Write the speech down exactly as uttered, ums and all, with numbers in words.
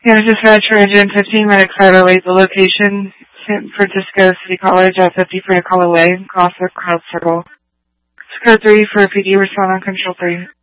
San Dispatch for Engine fifteen, Medic five oh eight, the location, San Francisco City College at fifty Francola Way, Cross the Crowd Circle. Code three for P D, respond on Control three.